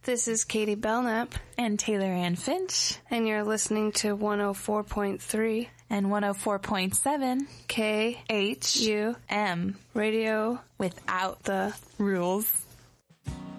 This is Katie Belknap. And Taylor Ann Finch. And you're listening to 104.3 and 104.7 KHUM Radio Radio without the rules.